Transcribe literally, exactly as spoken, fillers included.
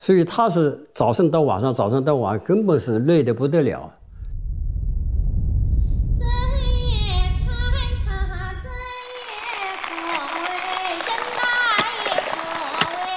所以他是早上到晚上，早上到晚上，根本是累得不得了。